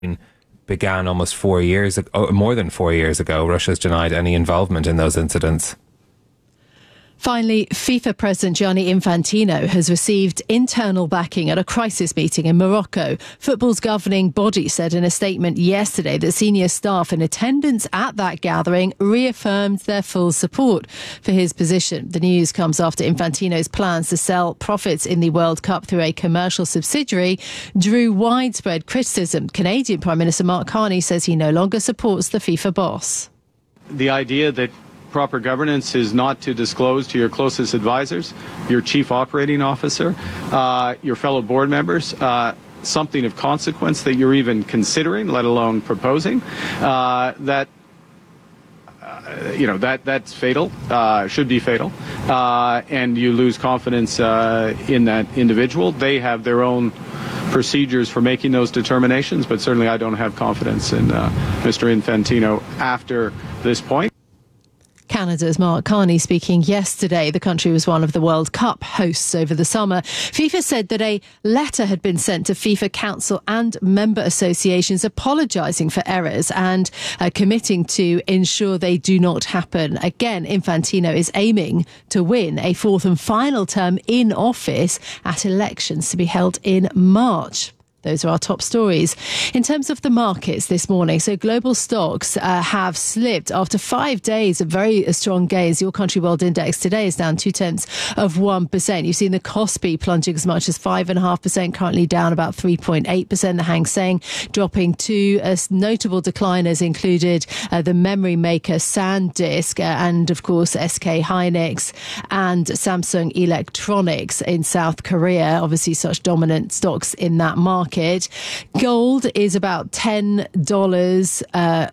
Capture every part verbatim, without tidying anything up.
began almost four years ago, more than four years ago. Russia's denied any involvement in those incidents. Finally, FIFA President Gianni Infantino has received internal backing at a crisis meeting in Morocco. Football's governing body said in a statement yesterday that senior staff in attendance at that gathering reaffirmed their full support for his position. The news comes after Infantino's plans to sell profits in the World Cup through a commercial subsidiary drew widespread criticism. Canadian Prime Minister Mark Carney says he no longer supports the FIFA boss. The idea that proper governance is not to disclose to your closest advisors, your chief operating officer, uh, your fellow board members, uh, something of consequence that you're even considering, let alone proposing, uh, that uh, you know that that's fatal, uh, should be fatal, uh, and you lose confidence uh, in that individual. They have their own procedures for making those determinations, but certainly I don't have confidence in uh, Mister Infantino after this point. Canada's Mark Carney speaking yesterday. The country was one of the World Cup hosts over the summer. FIFA said that a letter had been sent to FIFA Council and member associations apologising for errors and uh, committing to ensure they do not happen again. Infantino is aiming to win a fourth and final term in office at elections to be held in March. Those are our top stories. In terms of the markets this morning, so global stocks uh, have slipped after five days of very strong gains. Your Country World Index today is down two tenths of one percent. You've seen the Kospi plunging as much as five point five percent, currently down about three point eight percent. The Hang Seng dropping two. As notable decliners included uh, the memory maker SanDisk uh, and, of course, S K Hynix and Samsung Electronics in South Korea. Obviously, such dominant stocks in that market. Gold is about ten dollars uh,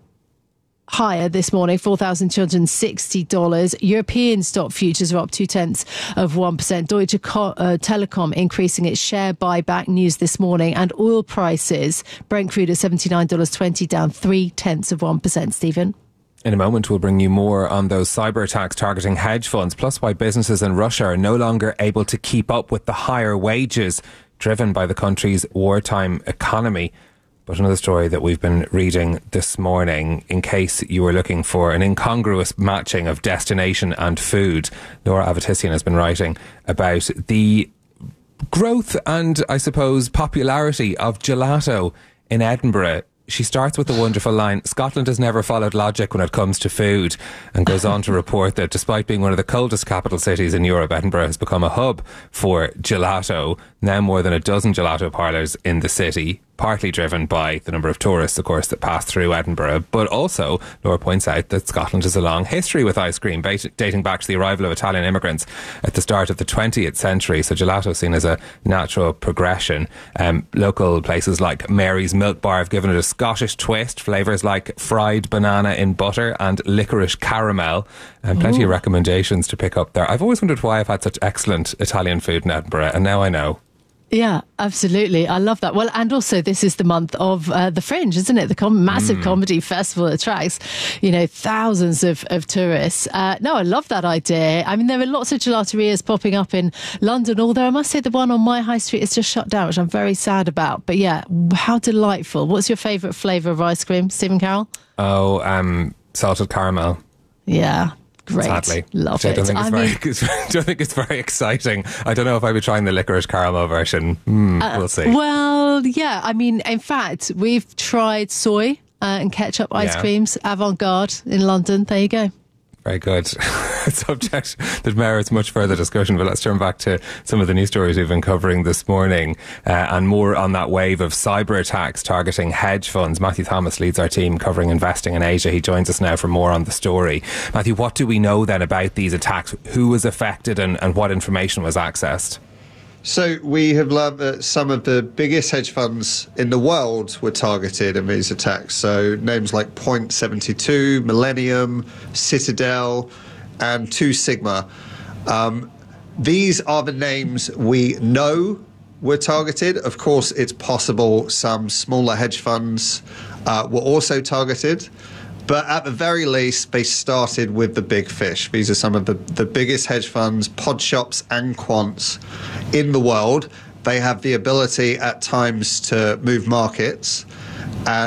higher this morning, four thousand two hundred sixty dollars. European stock futures are up two tenths of one percent. Deutsche Co- uh, Telekom increasing its share buyback news this morning. And oil prices, Brent crude at seventy-nine dollars twenty, down three tenths of one percent. Stephen? In a moment, we'll bring you more on those cyber attacks targeting hedge funds, plus why businesses in Russia are no longer able to keep up with the higher wages driven by the country's wartime economy. But another story that we've been reading this morning, in case you were looking for an incongruous matching of destination and food, Laura Avitisian has been writing about the growth and, I suppose, popularity of gelato in Edinburgh. She starts with the wonderful line, Scotland has never followed logic when it comes to food, and goes on to report that despite being one of the coldest capital cities in Europe, Edinburgh has become a hub for gelato. Now more than a dozen gelato parlours in the city, partly driven by the number of tourists, of course, that pass through Edinburgh. But also, Laura points out that Scotland has a long history with ice cream, dating back to the arrival of Italian immigrants at the start of the twentieth century. So gelato is seen as a natural progression. Um, local places like Mary's Milk Bar have given it a Scottish twist, flavours like fried banana in butter and licorice caramel, and plenty Ooh. of recommendations to pick up there. I've always wondered why I've had such excellent Italian food in Edinburgh, and now I know. Yeah, absolutely. I love that. Well, and also this is the month of uh, the Fringe, isn't it? The com- massive mm. comedy festival attracts, you know, thousands of, of tourists. Uh, no, I love that idea. I mean, there are lots of gelaterias popping up in London, although I must say the one on my high street is just shut down, which I'm very sad about. But yeah, how delightful. What's your favourite flavour of ice cream, Stephen Carroll? Oh, um, salted caramel. Yeah. Great. Sadly. Love I it. don't think, it's I very, mean, don't think it's very exciting. I don't know if I'd be trying the licorice caramel version. Mm, uh, we'll see. Well, yeah. I mean, in fact, we've tried soy uh, and ketchup ice yeah. creams, Avant-Garde in London. There you go. Very good. Subject that merits much further discussion, but let's turn back to some of the news stories we've been covering this morning uh, and more on that wave of cyber attacks targeting hedge funds. Matthew Thomas leads our team covering investing in Asia. He joins us now for more on the story. Matthew, what do we know then about these attacks? Who was affected and, and what information was accessed? So we have learned that some of the biggest hedge funds in the world were targeted in these attacks. So names like Point seventy-two, Millennium, Citadel, and Two Sigma. Um, these are the names we know were targeted. Of course, it's possible some smaller hedge funds uh, were also targeted. But at the very least, they started with the big fish. These are some of the, the biggest hedge funds, pod shops and quants in the world. They have the ability at times to move markets. And